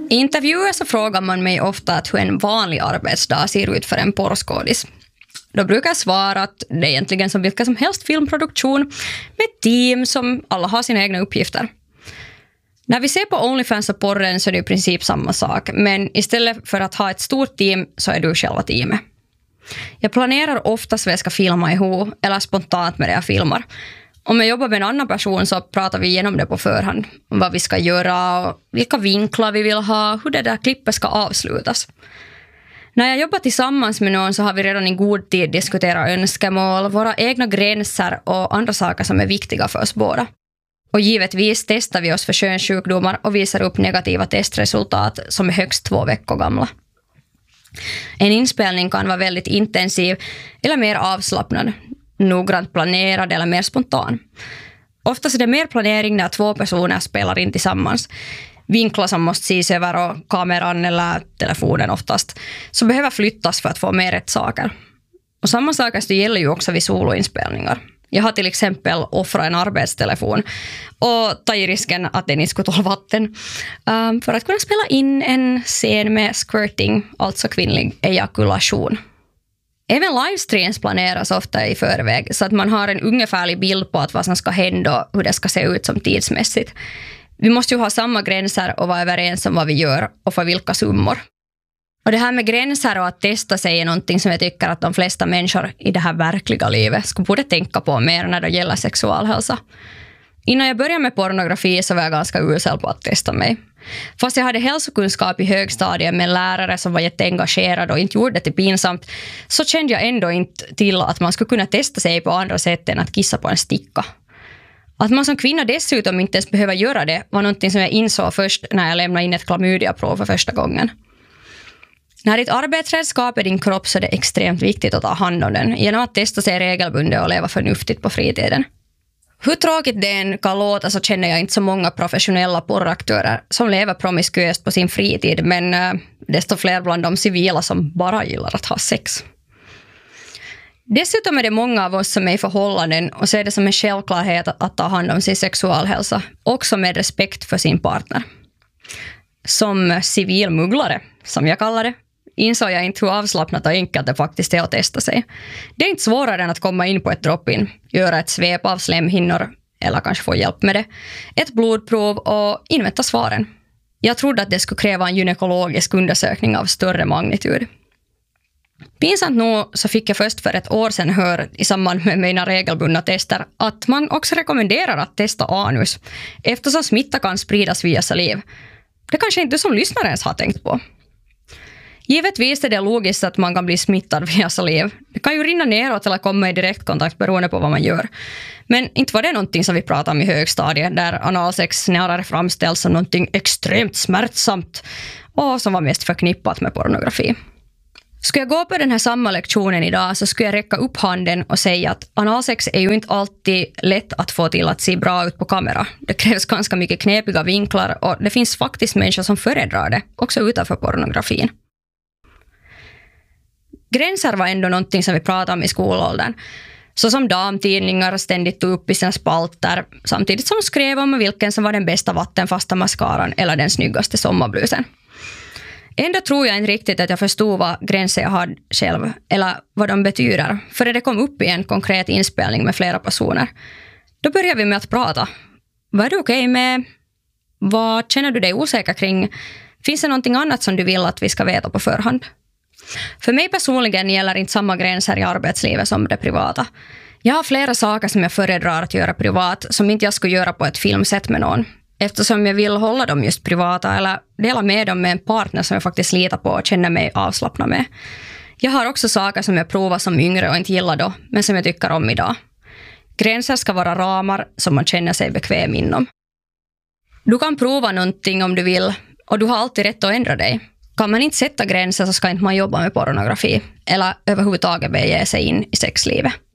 I intervjuer så frågar man mig ofta att hur en vanlig arbetsdag ser ut för en porrskådis. Då brukar jag svara att det är egentligen som vilka som helst filmproduktion med ett team som alla har sina egna uppgifter. När vi ser på OnlyFans och porren så är det i princip samma sak, men istället för att ha ett stort team så är du själva teamet. Jag planerar oftast vad jag ska filma ihop eller spontant med det jag filmar. Om jag jobbar med en annan person så pratar vi igenom det på förhand. Om vad vi ska göra, och vilka vinklar vi vill ha, hur det där klippet ska avslutas. När jag jobbar tillsammans med någon så har vi redan i god tid diskuterat önskemål, våra egna gränser och andra saker som är viktiga för oss båda. Och givetvis testar vi oss för könssjukdomar och visar upp negativa testresultat som är högst 2 veckor gamla. En inspelning kan vara väldigt intensiv eller mer avslappnad, noggrant planerad eller mer spontan. Oftast är det mer planering när 2 personer spelar in tillsammans. Vinklar som måste ses över och kameran eller telefonen oftast så behöver flyttas för att få mer rätt saker. Och samma saker gäller ju också vid soloinspelningar. Jag har till exempel offrat en arbetstelefon och tagit risken att den inte skulle tåla vatten för att kunna spela in en scen med squirting, alltså kvinnlig ejakulation. Även livestreams planeras ofta i förväg så att man har en ungefärlig bild på att vad som ska hända och hur det ska se ut som tidsmässigt. Vi måste ju ha samma gränser och vara överens om vad vi gör och för vilka summor. Och det här med gränser och att testa sig är någonting som jag tycker att de flesta människor i det här verkliga livet skulle borde tänka på mer när det gäller sexualhälsa. Innan jag började med pornografi så var jag ganska usel på att testa mig. Fast jag hade hälsokunskap i högstadiet med lärare som var jätteengagerad och inte gjorde det till pinsamt så kände jag ändå inte till att man skulle kunna testa sig på andra sätt än att kissa på en sticka. Att man som kvinna dessutom inte ens behöver göra det var någonting som jag insåg först när jag lämnade in ett klamydiaprov för första gången. När ditt arbetsredskap är din kropp så är det extremt viktigt att ta hand om den genom att testa sig regelbundet och leva förnuftigt på fritiden. Hur tråkigt det än kan låta så känner jag inte så många professionella porraktörer som lever promiskuöst på sin fritid, men desto fler bland de civila som bara gillar att ha sex. Dessutom är det många av oss som är i förhållanden och ser det som en självklarhet att ta hand om sin sexualhälsa, också med respekt för sin partner. Som civilmugglare, som jag kallar det, insåg jag inte hur avslappnat och enkelt det faktiskt är att testa sig. Det är inte svårare än att komma in på ett drop-in, göra ett svep av slemhinnor eller kanske få hjälp med det, ett blodprov och invänta svaren. Jag trodde att det skulle kräva en gynekologisk undersökning av större magnitud. Pinsamt nog så fick jag först för ett år sedan höra i samband med mina regelbundna tester att man också rekommenderar att testa anus eftersom smitta kan spridas via saliv. Det kanske inte som lyssnare ens har tänkt på. Givetvis är det logiskt att man kan bli smittad via saliv. Det kan ju rinna neråt eller komma i direktkontakt beroende på vad man gör. Men inte var det någonting som vi pratade om i högstadiet där analsex snarare framställs som någonting extremt smärtsamt och som var mest förknippat med pornografi. Skulle jag gå på den här samma lektionen idag så skulle jag räcka upp handen och säga att analsex är ju inte alltid lätt att få till att se bra ut på kamera. Det krävs ganska mycket knepiga vinklar och det finns faktiskt människor som föredrar det, också utanför pornografin. Gränser var ändå någonting som vi pratade om i skolåldern. Så som damtidningar ständigt tog upp i sina spalter samtidigt som skrev om vilken som var den bästa vattenfasta mascaran eller den snyggaste sommarblusen. Ändå tror jag inte riktigt att jag förstod vad gränser jag hade själv eller vad de betyder. För det kom upp i en konkret inspelning med flera personer. Då började vi med att prata. Vad är du okej med? Vad känner du dig osäker kring? Finns det någonting annat som du vill att vi ska veta på förhand? För mig personligen gäller inte samma gränser i arbetslivet som det privata. Jag har flera saker som jag föredrar att göra privat som inte jag skulle göra på ett filmsätt med någon. Eftersom jag vill hålla dem just privata eller dela med dem med en partner som jag faktiskt litar på och känner mig avslappnad med. Jag har också saker som jag provar som yngre och inte gillar då, men som jag tycker om idag. Gränser ska vara ramar som man känner sig bekväm inom. Du kan prova någonting om du vill och du har alltid rätt att ändra dig. Kan man inte sätta gränser så ska inte man jobba med pornografi eller överhuvudtaget bege sig in i sexlivet.